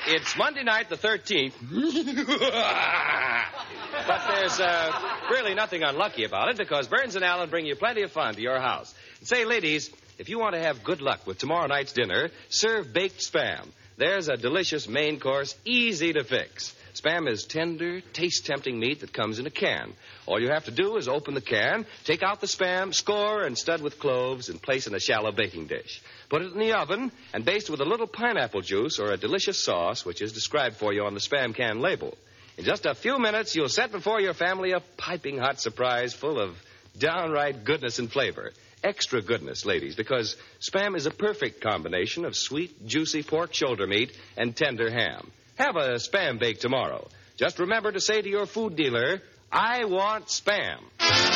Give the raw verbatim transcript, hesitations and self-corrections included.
It's Monday night, the thirteenth. But there's uh, really nothing unlucky about it because Burns and Allen bring you plenty of fun to your house. And say, ladies, if you want to have good luck with tomorrow night's dinner, serve baked Spam. There's a delicious main course, easy to fix. Spam is tender, taste-tempting meat that comes in a can. All you have to do is open the can, take out the Spam, score and stud with cloves, and place in a shallow baking dish. Put it in the oven and baste with a little pineapple juice or a delicious sauce, which is described for you on the Spam can label. In just a few minutes, you'll set before your family a piping hot surprise full of downright goodness and flavor. Extra goodness, ladies, because Spam is a perfect combination of sweet, juicy pork shoulder meat and tender ham. Have a Spam bake tomorrow. Just remember to say to your food dealer, I want Spam.